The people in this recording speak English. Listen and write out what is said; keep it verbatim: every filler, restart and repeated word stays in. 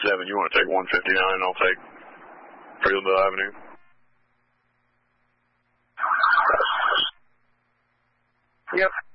seven, you want to take one fifty-nine, and I'll take Freelandville Avenue. Yep.